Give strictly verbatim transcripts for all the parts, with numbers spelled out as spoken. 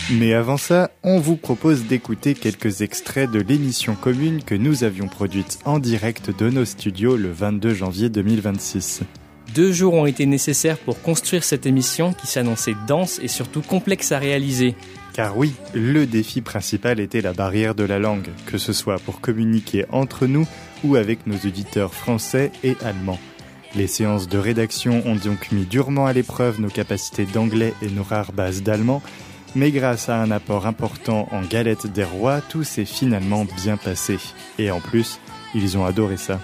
Mais avant ça, on vous propose d'écouter quelques extraits de l'émission commune que nous avions produite en direct de nos studios le vingt-deux janvier deux mille vingt-six. Deux jours ont été nécessaires pour construire cette émission qui s'annonçait dense et surtout complexe à réaliser. Car oui, le défi principal était la barrière de la langue, que ce soit pour communiquer entre nous ou avec nos auditeurs français et allemands. Les séances de rédaction ont donc mis durement à l'épreuve nos capacités d'anglais et nos rares bases d'allemand, mais grâce à un apport important en galette des rois, tout s'est finalement bien passé. Et en plus, ils ont adoré ça.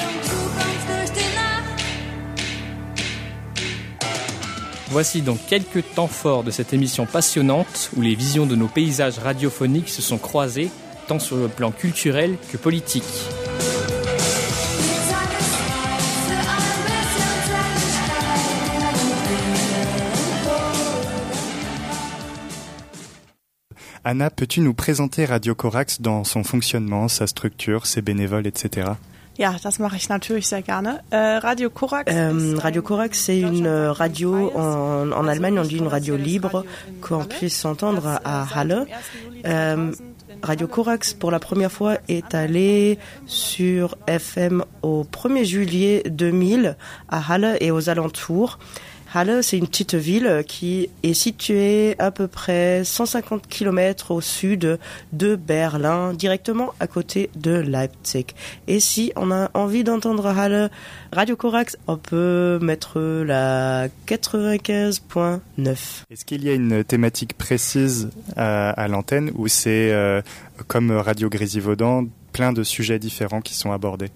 Voici donc quelques temps forts de cette émission passionnante où les visions de nos paysages radiophoniques se sont croisées, tant sur le plan culturel que politique. Anna, peux-tu nous présenter Radio Corax dans son fonctionnement, sa structure, ses bénévoles, et cetera? Ja, das mache ich natürlich sehr gerne. Euh, Radio Corax. Euh, Radio Corax, c'est une radio en, en Allemagne, on dit une radio libre qu'on puisse entendre à Halle. Euh, Radio Corax, pour la première fois, est allé sur F M au premier juillet deux mille à Halle et aux alentours. Halle, c'est une petite ville qui est située à peu près cent cinquante kilomètres au sud de Berlin, directement à côté de Leipzig. Et si on a envie d'entendre Halle, Radio Corax, on peut mettre la quatre-vingt-quinze point neuf. Est-ce qu'il y a une thématique précise à, à l'antenne ou c'est, euh, comme Radio Grésivaudan, plein de sujets différents qui sont abordés?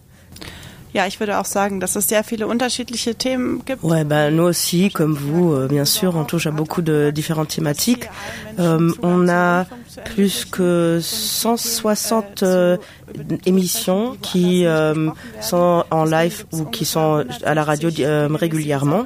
Ja, ich würde auch sagen, dass es sehr viele unterschiedliche Themen gibt. Ouais, bah, nous aussi, comme vous, euh, bien sûr, on touche à beaucoup de différentes thématiques. Euh, on a plus que cent soixante euh, émissions qui euh, sont en live ou qui sont à la radio euh, régulièrement.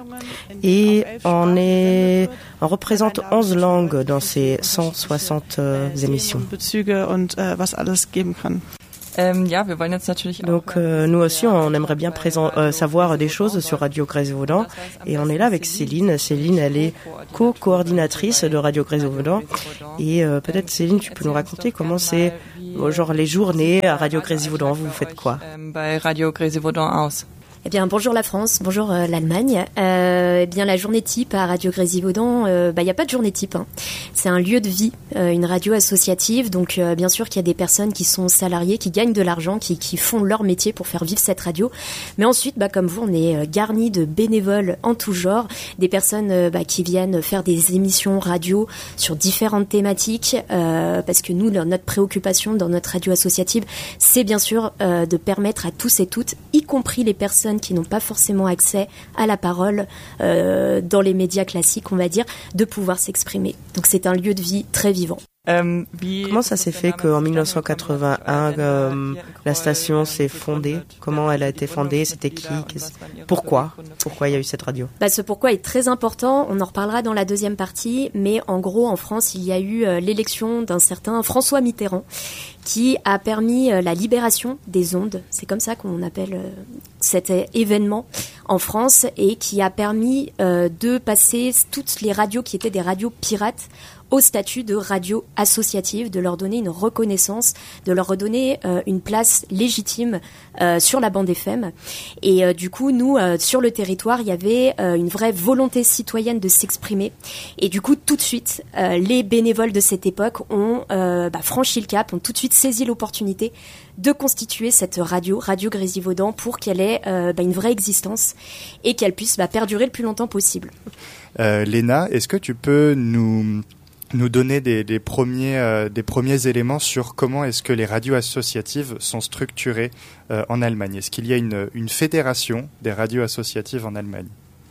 Et on est, on représente onze langues dans ces cent soixante euh, émissions. Bezüge und äh, was alles geben kann. Ähm, ja, wir wollen jetzt natürlich Donc euh, nous aussi on aimerait bien présent, euh, savoir des choses sur Radio Grésivaudan et on est là avec Céline. Céline elle est co-coordinatrice de Radio Grésivaudan et euh, peut-être Céline tu peux nous raconter comment c'est genre les journées à Radio Grésivaudan, vous faites quoi? Bei Radio Grésivaudan aus. Eh bien, bonjour la France, bonjour euh, l'Allemagne. Euh, eh bien, la journée type à Radio Grésivaudan, euh, bah, il n'y a pas de journée type. Hein. C'est un lieu de vie, euh, une radio associative. Donc, euh, bien sûr qu'il y a des personnes qui sont salariées, qui gagnent de l'argent, qui, qui font leur métier pour faire vivre cette radio. Mais ensuite, bah, comme vous, on est euh, garni de bénévoles en tout genre, des personnes euh, bah, qui viennent faire des émissions radio sur différentes thématiques. Euh, parce que nous, notre préoccupation dans notre radio associative, c'est bien sûr euh, de permettre à tous et toutes, y compris les personnes qui n'ont pas forcément accès à la parole euh, dans les médias classiques, on va dire, de pouvoir s'exprimer. Donc c'est un lieu de vie très vivant. Euh, Comment ça s'est fait qu'en dix-neuf cent quatre-vingt-un, euh, la station s'est fondée? Comment elle a été fondée? C'était qui? Pourquoi? Pourquoi il y a eu cette radio? Bah, ce pourquoi est très important, on en reparlera dans la deuxième partie, mais en gros, en France, il y a eu euh, l'élection d'un certain François Mitterrand qui a permis euh, la libération des ondes, c'est comme ça qu'on appelle euh, cet événement en France, et qui a permis euh, de passer toutes les radios qui étaient des radios pirates au statut de radio associative, de leur donner une reconnaissance, de leur redonner euh, une place légitime euh, sur la bande F M. Et euh, du coup, nous, euh, sur le territoire, il y avait euh, une vraie volonté citoyenne de s'exprimer. Et du coup, tout de suite, euh, les bénévoles de cette époque ont euh, bah, franchi le cap, ont tout de suite saisi l'opportunité de constituer cette radio, Radio Grésivaudan, pour qu'elle ait euh, bah, une vraie existence et qu'elle puisse bah, perdurer le plus longtemps possible. Euh, Léna, est-ce que tu peux nous... nous donner des, des, premiers, euh, des premiers éléments sur comment est-ce que les radios associatives sont structurées euh, en Allemagne? Est-ce qu'il y a une, une fédération des radios associatives en Allemagne?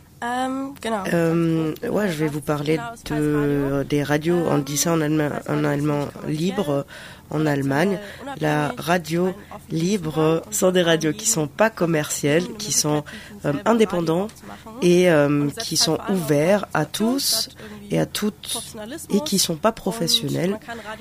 Um, euh, ouais, je vais vous parler de, des radios, on dit ça en allemand, en allemand libre en Allemagne. La radio libre sont des radios qui sont pas commerciales, qui sont euh, indépendants et euh, qui sont ouverts à tous et à toutes et qui sont pas professionnels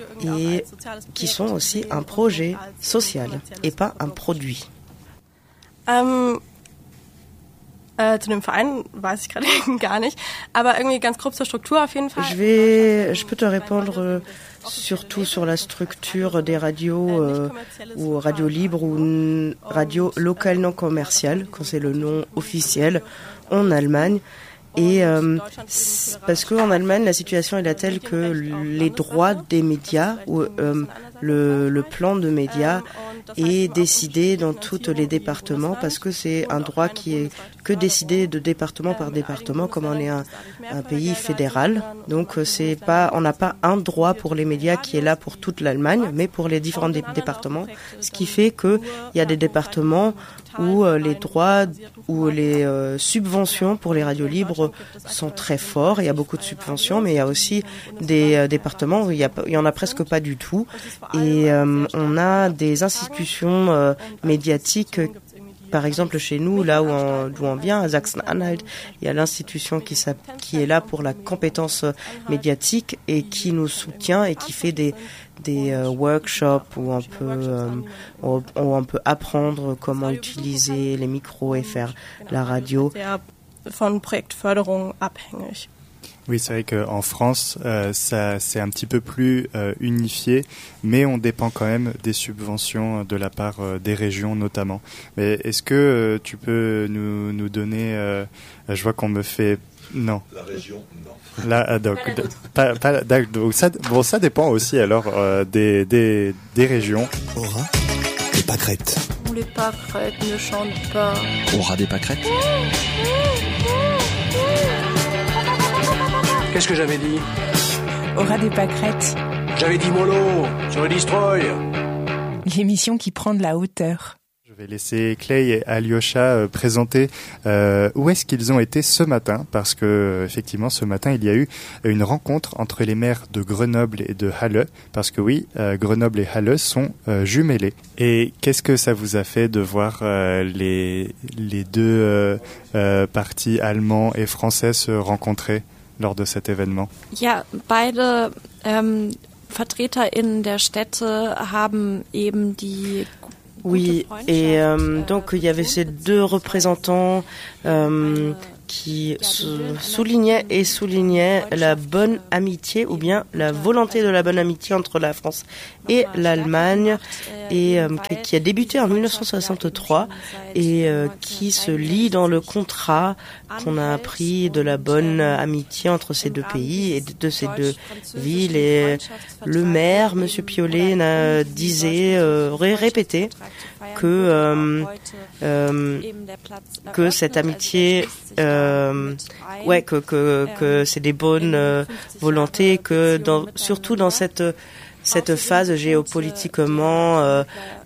et qui sont aussi un projet social et pas un produit. Um Äh, zu dem Verein weiß ich gerade gar nicht, aber irgendwie ganz grob zur Struktur auf jeden Fall. Je vais, je peux te répondre euh, surtout sur la structure des radios euh, ou radios libres ou n- radios locales non commerciales, quand c'est le nom officiel en Allemagne. Et euh, parce qu'en Allemagne, la situation est la telle que les droits des médias ou euh, le, le plan de médias est décidé dans tous les départements parce que c'est un droit qui est que décidé de département par département, comme on est un, un pays fédéral. Donc c'est pas, on n'a pas un droit pour les médias qui est là pour toute l'Allemagne, mais pour les différents dé- départements. Ce qui fait que il y a des départements où euh, les droits où les euh, subventions pour les radios libres sont très forts. Il y a beaucoup de subventions, mais il y a aussi des euh, départements où il y, a, il y en a presque pas du tout. Et euh, on a des institutions euh, médiatiques. Par exemple, chez nous, là où on, d'où on vient, à Sachsen-Anhalt, il y a l'institution qui, qui est là pour la compétence médiatique et qui nous soutient et qui fait des, des euh, workshops où on peut, euh, où on peut apprendre comment utiliser les micros et faire la radio. Von Projektförderung abhängig. Oui, c'est vrai qu'en France, euh, ça, c'est un petit peu plus euh, unifié, mais on dépend quand même des subventions de la part euh, des régions notamment. Mais est-ce que euh, tu peux nous, nous donner... Euh, je vois qu'on me fait... Non. La région, non. Là, donc, pas, pas, donc ça, bon, ça dépend aussi alors euh, des, des, des régions. Aura des pâquerettes. Les pâquerettes ne chantent pas. Aura des pâquerettes. Qu'est-ce que j'avais dit? Aura des pâquerettes. J'avais dit mollo sur le Destroy. L'émission qui prend de la hauteur. Je vais laisser Clay et Alyosha euh, présenter euh, où est-ce qu'ils ont été ce matin, parce que euh, effectivement ce matin il y a eu une rencontre entre les maires de Grenoble et de Halle, parce que oui, euh, Grenoble et Halle sont euh, jumelés. Et qu'est-ce que ça vous a fait de voir euh, les les deux euh, euh, partis allemands et français se rencontrer lors de cet événement? Ja, beide ähm, VertreterInnen der Städte haben eben die Oui, et euh, donc il y avait ces deux représentants euh, qui sou- soulignaient et soulignaient la bonne amitié ou bien la volonté de la bonne amitié entre la France et l'Allemagne, et euh, qui a débuté en dix-neuf cent soixante-trois et euh, qui se lit dans le contrat qu'on a appris de la bonne amitié entre ces deux pays et de ces deux villes. Et le maire, Monsieur Piolet, disait, euh, répétait que euh, euh, que cette amitié, euh, ouais, que que que c'est des bonnes euh, volontés, que dans, surtout dans cette cette phase géopolitiquement euh,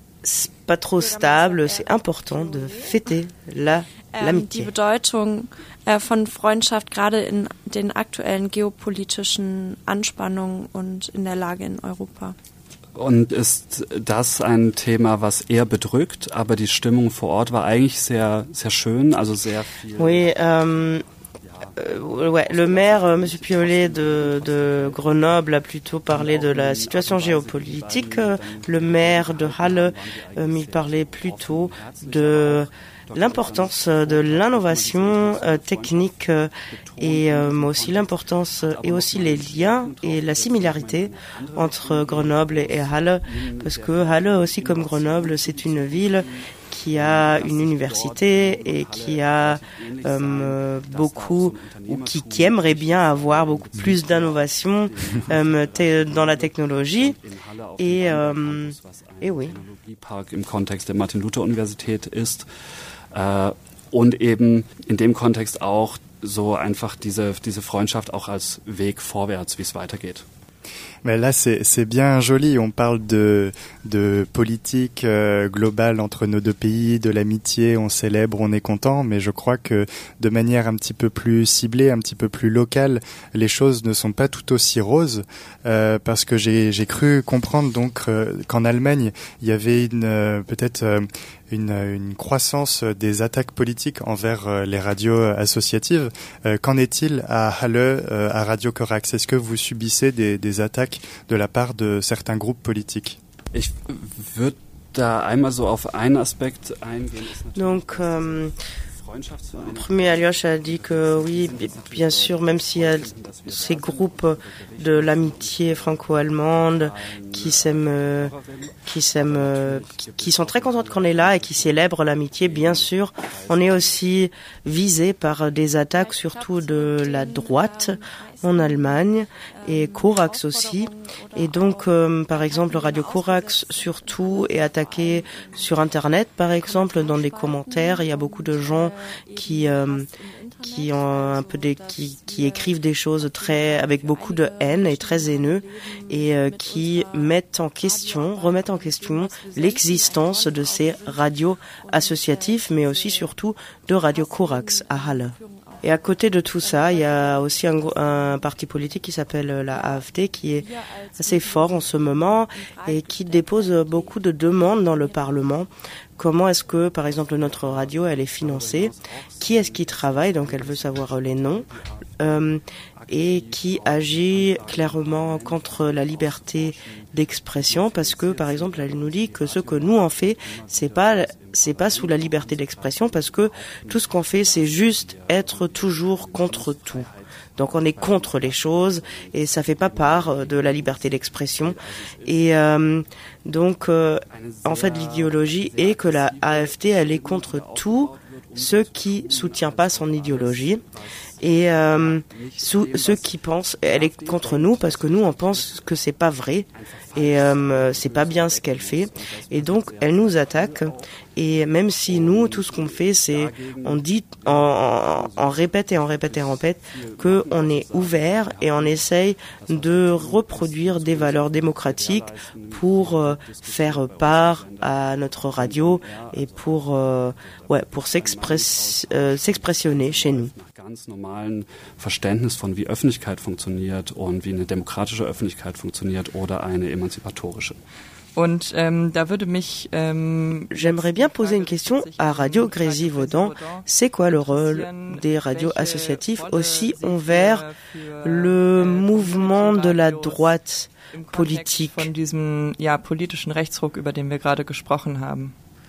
pas trop stable, c'est important de fêter la l'amitié. Die Bedeutung von Freundschaft gerade in den aktuellen geopolitischen Anspannungen und in der Lage in Europa. Und ist das ein Thema, was eher bedrückt, aber die Stimmung vor Ort war eigentlich sehr, sehr schön, also sehr viel. Oui, euh, euh, ouais, le maire, euh, Monsieur Piolet de, de Grenoble, a plutôt parlé de la situation géopolitique. Le maire de Halle, euh, il parlait plutôt de l'importance de l'innovation euh, technique euh, et euh, aussi l'importance et aussi les liens et la similarité entre Grenoble et Halle, parce que Halle aussi comme Grenoble, c'est une ville qui a une université et qui a euh, beaucoup ou qui, qui aimerait bien avoir beaucoup plus d'innovation euh, te, dans la technologie et euh, et oui. Park im Kontext der Martin-Luther-Universität ist. Äh, und eben in dem Kontext auch so einfach diese, diese Freundschaft auch als Weg vorwärts, wie es weitergeht. Mais là, c'est, c'est bien joli. On parle de, de politique euh, globale entre nos deux pays, de l'amitié, on célèbre, on est content. Mais je crois que de manière un petit peu plus ciblée, un petit peu plus locale, les choses ne sont pas tout aussi roses. Euh, parce que j'ai, j'ai cru comprendre donc euh, qu'en Allemagne, il y avait une euh, peut-être euh, une, une croissance des attaques politiques envers euh, les radios associatives. Euh, qu'en est-il à Halle, euh, à Radio Corax? Est-ce que vous subissez des, des attaques de la part de certains groupes politiques? Ich würde da einmal so auf einen Aspekt eingehen. Donc, euh, Premier, Aliosh a dit que oui, bien sûr, même s'il y a ces groupes de l'amitié franco-allemande qui s'aiment, euh, qui s'aiment, euh, qui sont très contentes qu'on est là et qui célèbrent l'amitié, bien sûr, on est aussi visé par des attaques, surtout de la droite en Allemagne et Korax aussi. Et donc, euh, par exemple, Radio Korax surtout est attaqué sur Internet, par exemple, dans les commentaires. Il y a beaucoup de gens qui euh, qui ont un peu des qui qui écrivent des choses très avec beaucoup de haine et très haineux et euh, qui mettent en question, remettent en question l'existence de ces radios associatives, mais aussi surtout de Radio Korax à Halle. Et à côté de tout ça, il y a aussi un, un parti politique qui s'appelle la A F D qui est assez fort en ce moment et qui dépose beaucoup de demandes dans le Parlement. Comment est-ce que, par exemple, notre radio, elle est financée? Qui est-ce qui travaille? Donc, elle veut savoir les noms. Euh, et qui agit clairement contre la liberté d'expression parce que, par exemple, elle nous dit que ce que nous on fait, c'est pas c'est pas sous la liberté d'expression parce que tout ce qu'on fait, c'est juste être toujours contre tout. Donc on est contre les choses et ça fait pas part de la liberté d'expression. Et euh, donc euh, en fait l'idéologie est que la A F D elle est contre tout ce qui soutient pas son idéologie. Et euh, sous, ceux qui pensent, elle est contre nous parce que nous on pense que c'est pas vrai et euh, c'est pas bien ce qu'elle fait. Et donc elle nous attaque. Et même si nous tout ce qu'on fait c'est on dit, on, on, on répète et on répète et on répète que on est ouvert et on essaye de reproduire des valeurs démocratiques pour euh, faire part à notre radio et pour euh, ouais pour s'express, euh, s'expressionner chez nous. Ganz normalen Verständnis von wie Öffentlichkeit funktioniert und wie eine demokratische Öffentlichkeit funktioniert oder eine emanzipatorische. Und ähm, da würde mich ähm, J'aimerais bien poser une question à Radio Grésivaudan. C'est quoi le rôle des radios associatives aussi envers le mouvement de la droite politique? Von diesem ja politischen Rechtsruck, über den wir gerade gesprochen haben.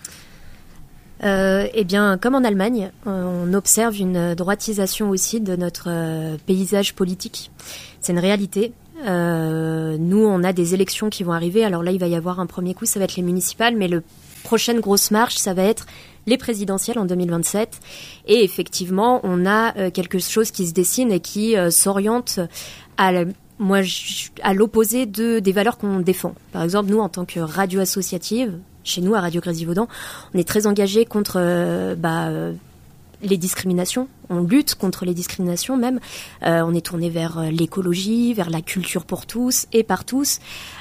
Euh, eh bien, comme en Allemagne, on observe une droitisation aussi de notre euh, paysage politique. C'est une réalité. Euh, nous, on a des élections qui vont arriver. Alors là, il va y avoir un premier coup, ça va être les municipales, mais le prochaine grosse marche, ça va être les présidentielles en deux mille vingt-sept. Et effectivement, on a euh, quelque chose qui se dessine et qui euh, s'oriente à la, moi, à l'opposé de, des valeurs qu'on défend. Par exemple, nous, en tant que radio associative, chez nous, à Radio Grésivaudan, on est très engagés contre euh, bah, euh, les discriminations. On lutte contre les discriminations même. Euh, on est tourné vers euh, l'écologie, vers la culture pour tous et par tous.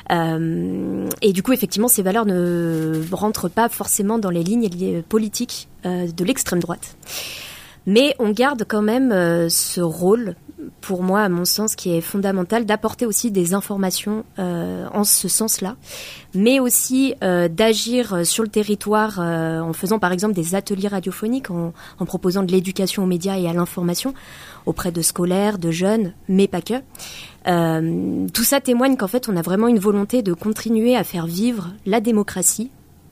Euh, et du coup, effectivement, ces valeurs ne rentrent pas forcément dans les lignes politiques euh, de l'extrême droite. Mais on garde quand même euh, ce rôle, pour moi, à mon sens, qui est fondamental, d'apporter aussi des informations euh, en ce sens-là, mais aussi euh, d'agir sur le territoire euh, en faisant par exemple des ateliers radiophoniques, en, en proposant de l'éducation aux médias et à l'information auprès de scolaires, de jeunes, mais pas que. Euh, tout ça témoigne qu'en fait, on a vraiment une volonté de continuer à faire vivre la démocratie,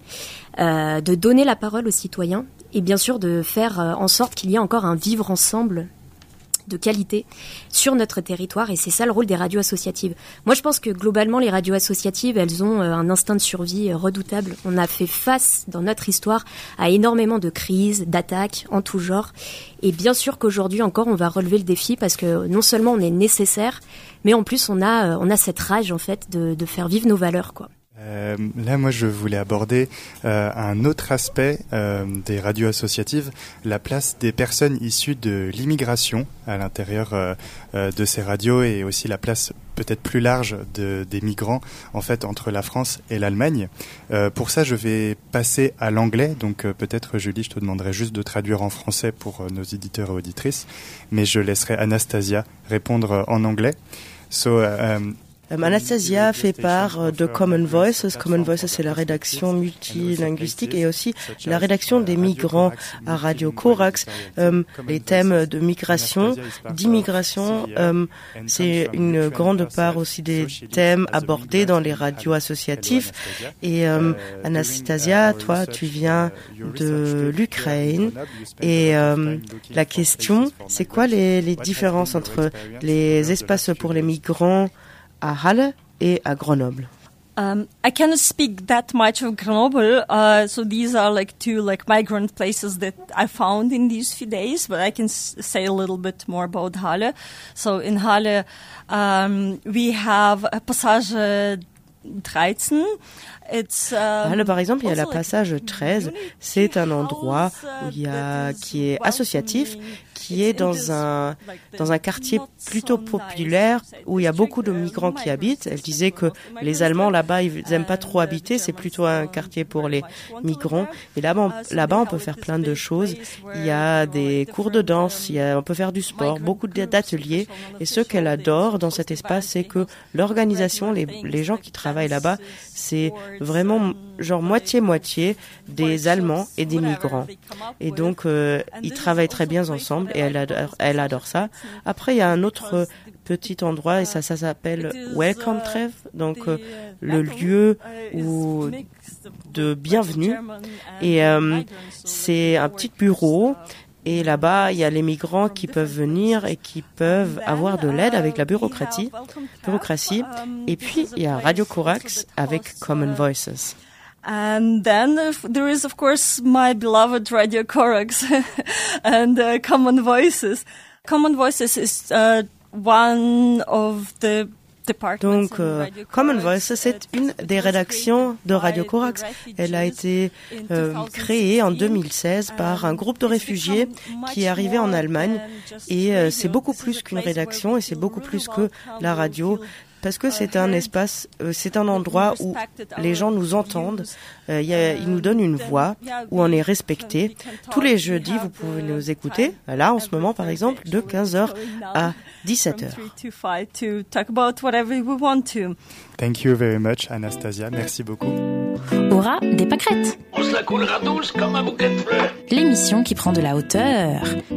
euh, de donner la parole aux citoyens et bien sûr de faire en sorte qu'il y ait encore un vivre ensemble de qualité sur notre territoire, et c'est ça le rôle des radios associatives. Moi, je pense que globalement, les radios associatives, elles ont un instinct de survie redoutable. On a fait face dans notre histoire à énormément de crises, d'attaques en tout genre, et bien sûr qu'aujourd'hui encore, on va relever le défi parce que non seulement on est nécessaire, mais en plus on a on a cette rage en fait de, de faire vivre nos valeurs, quoi. Euh, là, moi, je voulais aborder euh, un autre aspect euh, des radios associatives, la place des personnes issues de l'immigration à l'intérieur euh, euh, de ces radios, et aussi la place peut-être plus large de, des migrants, en fait, entre la France et l'Allemagne. Euh, pour ça, je vais passer à l'anglais, donc euh, peut-être, Julie, je te demanderai juste de traduire en français pour euh, nos éditeurs et auditrices, mais je laisserai Anastasia répondre en anglais. So, um, Anastasia fait part de Common Voices. Common Voices, c'est la rédaction multilinguistique et aussi la rédaction des migrants à Radio Corax. Euh, les thèmes de migration, d'immigration, euh, c'est une grande part aussi des thèmes abordés dans les radios associatifs. Et euh, Anastasia, toi, tu viens de l'Ukraine. Et euh, la question, c'est quoi les, les différences entre les espaces pour les migrants à Halle et à Grenoble? Um, I cannot speak that much of Grenoble, uh, so these are like two like migrant places that I found in these few days, but I can s- say a little bit more about Halle. So in Halle, um, we have a Passage thirteen. It's, um, Halle, par exemple, il y a la Passage treize. C'est un endroit où il y a, qui est associatif, qui est dans un, dans un quartier plutôt populaire où il y a beaucoup de migrants qui habitent. Elle disait que les Allemands là-bas, ils n'aiment pas trop habiter, c'est plutôt un quartier pour les migrants. Et là-bas, on, là-bas, on peut faire plein de choses. Il y a des cours de danse, il y a, on peut faire du sport, beaucoup d'ateliers. Et ce qu'elle adore dans cet espace, c'est que l'organisation, les, les gens qui travaillent là-bas, c'est vraiment genre moitié-moitié des Allemands et des migrants. Et donc, euh, ils travaillent très bien ensemble et elle adore, elle adore ça. Après, il y a un autre petit endroit et ça, ça s'appelle Welcome Treff, donc euh, le lieu où, de bienvenue. Et euh, c'est un petit bureau. Et là-bas, il y a les migrants qui peuvent venir et qui peuvent avoir de l'aide avec la bureaucratie. bureaucratie. Et puis, il y a Radio Corax avec Common Voices. And then uh, there is, of course, my beloved Radio Corax and uh, Common Voices. Common Voices is uh, one of the Donc, euh, Common Voices, c'est une des rédactions de Radio Corax. Elle a été euh, créée en deux mille seize par un groupe de réfugiés qui est arrivé en Allemagne. Et euh, c'est beaucoup plus qu'une rédaction et c'est beaucoup plus que la radio. Parce que c'est un espace, euh, c'est un endroit où les gens nous entendent, euh, y a, ils nous donnent une voix, où on est respecté. Tous les jeudis, vous pouvez nous écouter, là en ce moment par exemple, de quinze heures à dix-sept heures. Thank you very much, Anastasia. Merci beaucoup. Aura des pâquerettes. On se la coulera douce comme un bouquet de fleurs. L'émission qui prend de la hauteur.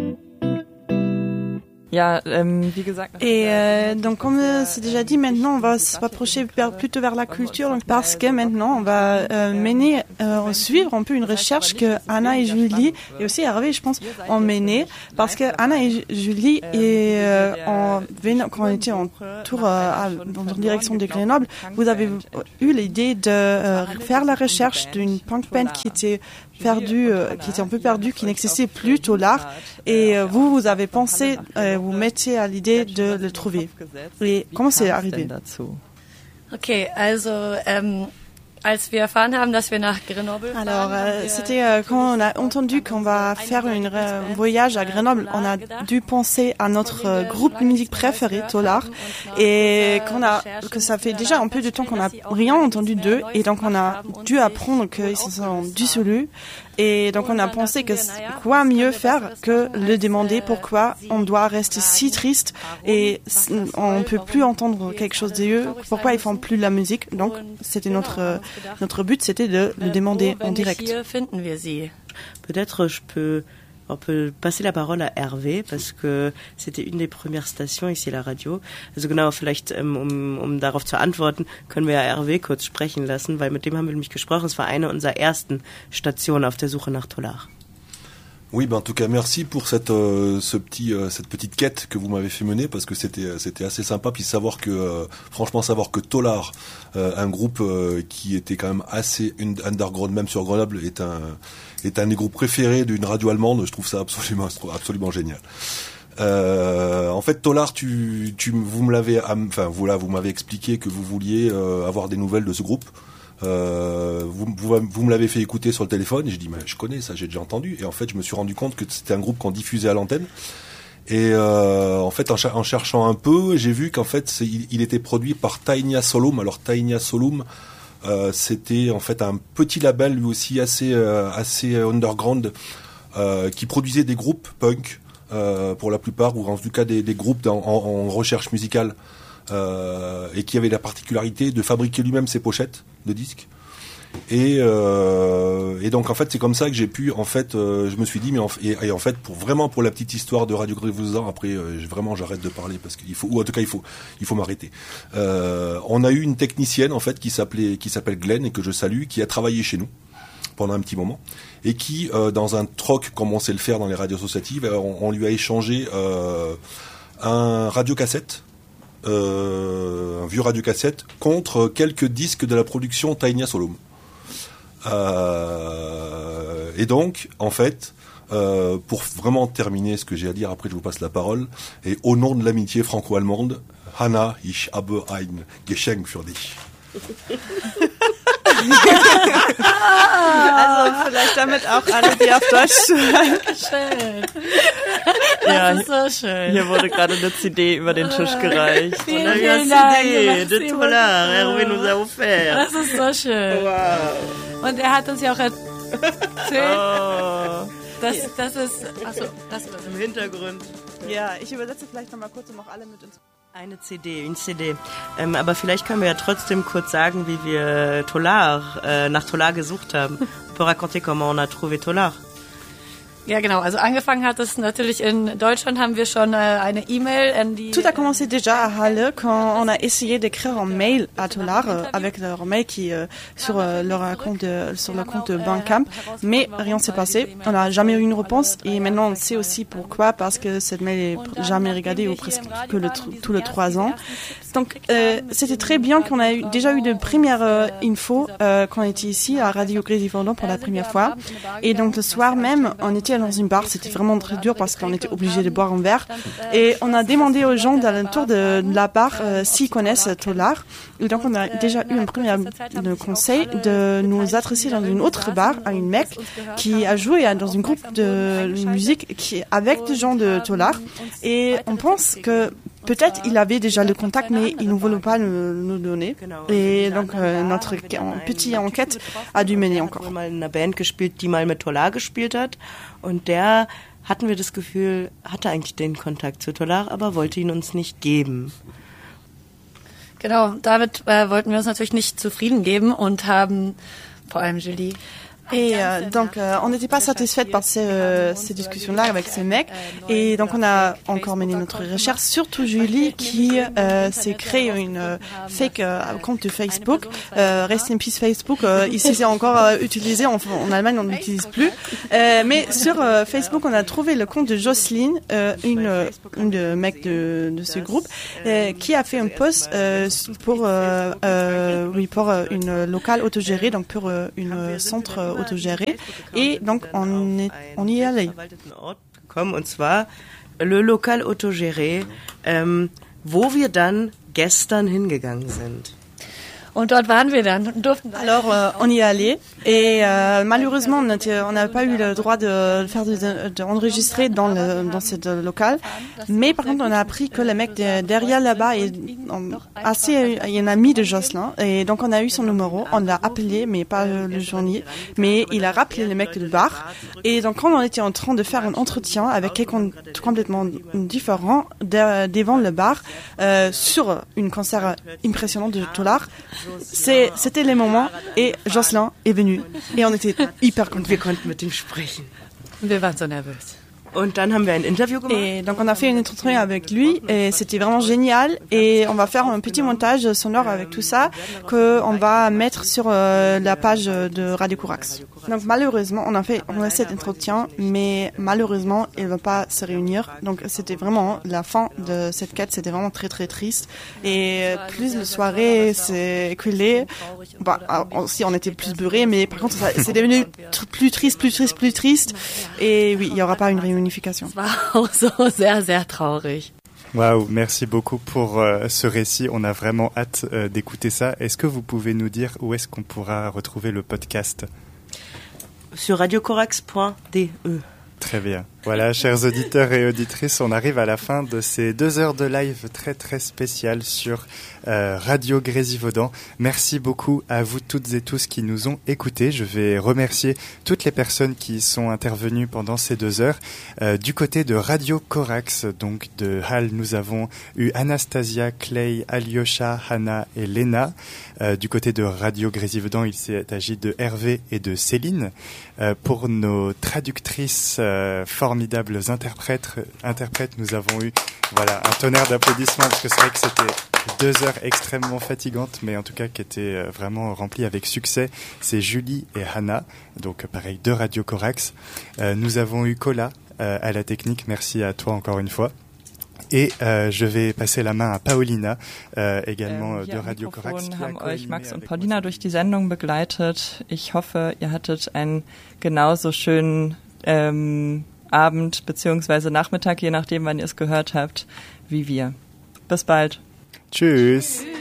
Et euh, donc, comme euh, c'est déjà dit, maintenant, on va se rapprocher vers, plutôt vers la culture, donc, parce que maintenant, on va euh, mener, euh, suivre un peu une recherche que Anna et Julie, et aussi Hervé, je pense, ont menée, parce que Anna et Julie, et, euh, en, quand on était en tour euh, à, en direction de Grenoble, vous avez eu l'idée de euh, faire la recherche d'une punk band qui était perdu, euh, qui était un peu perdu, qui n'existait plus, Tolar. Et euh, vous, vous avez pensé, euh, vous mettiez à l'idée de le trouver. Et comment c'est arrivé? Okay, also ähm, als wir erfahren haben, dass wir nach Grenoble fahren, Alors, euh, c'était euh, quand on a entendu qu'on va faire une, un voyage à Grenoble, on a dû penser à notre euh, groupe de musique préféré, Tolar, et qu'on a, que ça fait déjà un peu de temps qu'on n'a rien entendu d'eux, et donc on a dû apprendre qu'ils se sont dissolus. Et donc on a pensé que quoi mieux faire que le demander pourquoi on doit rester si triste et on peut plus entendre quelque chose d'eux, pourquoi ils font plus de la musique. Donc c'était notre notre but, c'était de le demander en direct. Peut-être je peux on peut passer la parole à Hervé, parce que c'était une des premières stations ici à la Radio. Also genau, vielleicht, um, um darauf zu antworten, können wir ja Hervé kurz sprechen lassen, weil mit dem haben wir nämlich gesprochen. Es war eine unserer ersten Stationen auf der Suche nach Tolar. Oui, ben en tout cas, merci pour cette euh, ce petit euh, cette petite quête que vous m'avez fait mener, parce que c'était c'était assez sympa, puis savoir que euh, franchement savoir que Tolar, euh, un groupe euh, qui était quand même assez underground même sur Grenoble, est un est un des groupes préférés d'une radio allemande. Je trouve ça absolument absolument génial. Euh, en fait, Tolar, tu tu vous me l'avez enfin voilà, vous m'avez expliqué que vous vouliez euh, avoir des nouvelles de ce groupe. Euh, vous, vous, vous me l'avez fait écouter sur le téléphone et j'ai dit mais je connais ça, j'ai déjà entendu, et en fait je me suis rendu compte que c'était un groupe qu'on diffusait à l'antenne, et euh, en fait en, en cherchant un peu j'ai vu qu'en fait c'est, il, il était produit par Tainia Solum. Alors Tainia Solum, euh, c'était en fait un petit label lui aussi assez euh, assez underground, euh, qui produisait des groupes punk euh, pour la plupart, ou en tout cas des, des groupes en, en, en recherche musicale. euh, et qui avait la particularité de fabriquer lui-même ses pochettes de disques. Et, euh, et donc en fait c'est comme ça que j'ai pu en fait euh, je me suis dit mais en, et, et en fait pour vraiment pour la petite histoire de Radio Grévaudan, après euh, vraiment j'arrête de parler parce qu'il faut, ou en tout cas il faut il faut m'arrêter. Euh, on a eu une technicienne en fait qui s'appelait qui s'appelle Glenn et que je salue, qui a travaillé chez nous pendant un petit moment et qui euh, dans un troc comme on sait le faire dans les radios associatives, on, on lui a échangé euh, un radiocassette. Euh, un vieux radiocassette contre quelques disques de la production Tainia Solom. Euh, et donc, en fait, euh, pour vraiment terminer ce que j'ai à dire, après je vous passe la parole, et au nom de l'amitié franco-allemande, Hanna, ich habe ein Geschenk für dich. Also vielleicht damit auch alle, die auf Deutsch Schön. Ja, das ist so schön. Hier wurde gerade eine C D über den Tisch gereicht. Vielen, vielen Dank. De Tolar, Hervé nous a offert. Das ist so schön. Wow. Und er hat uns ja auch erzählt, oh. dass das ist, also das im Hintergrund. Ja, ich übersetze vielleicht nochmal kurz, um auch alle mit uns. Eine C D, eine C D. Ähm, aber vielleicht können wir ja trotzdem kurz sagen, wie wir Tolar, äh, nach Tolar gesucht haben. On peut raconter comment on a trouvé Tolar. Ja, genau. Also angefangen hat es natürlich in Deutschland, haben wir schon äh, eine E-Mail an die... Tout a commencé déjà à Halle quand on a essayé d'écrire un mail à Tolar euh, avec leur mail qui euh, sur euh, leur compte de, sur le compte de Bandcamp, mais rien s'est passé. On n'a jamais eu une réponse et maintenant on sait aussi pourquoi, parce que cette mail est jamais regardée ou presque que le tous les trois ans. Donc euh, c'était très bien qu'on a eu, déjà eu de premières euh, infos euh, quand on était ici à Radio Grévaudan pour la première fois. Et donc le soir même, on était dans une bar, c'était vraiment très dur parce qu'on était obligé de boire un verre. Et on a demandé aux gens d'alentour de, de la bar euh, s'ils connaissent Tolar. Et donc on a déjà eu un premier conseil de nous adresser dans une autre bar à une mec qui a joué dans une groupe de musique qui avec des gens de Tolar. Et on pense que peut-être il avait déjà le contact, mais il ne voulait pas nous, nous donner. Et donc euh, notre petite enquête a dû mener encore. Mal in einer Band gespielt, die mal mit Tolar gespielt hat, und der hatten wir das Gefühl, hatte eigentlich den Kontakt zu Tolar, aber wollte ihn uns nicht geben. Genau, damit äh, wollten wir uns natürlich nicht zufrieden geben und haben vor allem Julie. Et euh, donc euh, on n'était pas satisfaite par ces, euh, ces discussions-là avec ces mecs, et donc on a encore mené notre recherche, surtout Julie qui euh, s'est créé une euh, fake euh, compte de Facebook, euh, Rest in Peace Facebook, euh, ici c'est encore euh, utilisé, en, en Allemagne on n'utilise plus, euh, mais sur euh, Facebook on a trouvé le compte de Jocelyne, euh, une, une de mec de, de ce groupe, euh, qui a fait un post euh, pour, euh, euh, oui, pour euh, une locale autogérée, donc pour euh, une centre euh, autogéré, et donc on, est, on y est allé. Comme, und zwar le Lokal autogéré, ähm, wo wir dann gestern hingegangen sind. Und dort waren wir dann und durften dann. Alors euh, on y est allé, et euh, malheureusement on n'a pas eu le droit de faire de, de enregistrer dans le dans ce local, mais par contre on a appris que le mec de, derrière là-bas est assez un ami de Jocelyn, et donc on a eu son numéro, on l'a appelé mais pas le journalier, mais il a rappelé le mec du bar, et donc quand on était en train de faire un entretien avec quelqu'un complètement différent de, devant le bar euh, sur une concert impressionnant de Tolar. C'est, c'était les moments, et Jocelyn est venu et on était hyper contents. Wir konnten mit ihm sprechen. Wir waren so nervös. Und dann haben wir ein Interview gemacht. Et donc on a fait une entretien avec lui et c'était vraiment génial, et on va faire un petit montage sonore avec tout ça que on va mettre sur euh, la page de Radio Corax. Donc malheureusement on a fait on a cet entretien, mais malheureusement il va pas se réunir. Donc c'était vraiment la fin de cette quête, c'était vraiment très très triste, et plus la soirée s'est écoulée, bah aussi on était plus beurrés, mais par contre ça, c'est devenu plus triste, plus triste, plus triste, et oui il y aura pas une réunion. Es war auch so sehr, sehr traurig. Waouh, merci beaucoup pour euh, ce récit. On a vraiment hâte euh, d'écouter ça. Est-ce que vous pouvez nous dire où est-ce qu'on pourra retrouver le podcast ? Sur radiocorax point d e. Très bien. Voilà, chers auditeurs et auditrices, on arrive à la fin de ces deux heures de live très très spéciales sur euh, Radio Grésivaudan. Merci beaucoup à vous toutes et tous qui nous ont écoutés. Je vais remercier toutes les personnes qui sont intervenues pendant ces deux heures. Euh, du côté de Radio Corax, donc de Halle, nous avons eu Anastasia, Clay, Alyosha, Hannah et Lena. Euh, du côté de Radio Grésivaudan, il s'est agi de Hervé et de Céline. Euh, pour nos traductrices euh, formidables interprètes, interprètes, nous avons eu voilà, un tonnerre d'applaudissements parce que c'est vrai que c'était deux heures extrêmement fatigantes, mais en tout cas qui étaient euh, vraiment remplies avec succès. C'est Julie et Hannah, donc pareil, de Radio Corax. Euh, nous avons eu Cola euh, à la technique, merci à toi encore une fois. Et euh, je vais passer la main à Paulina, äh, également ähm, de Radio Corax. Haben euch Max und Paulina durch die Sendung begleitet. Ich hoffe, ihr hattet einen genauso schönen ähm, Abend bzw. Nachmittag, je nachdem, wann ihr es gehört habt, wie wir. Bis bald. Tschüss.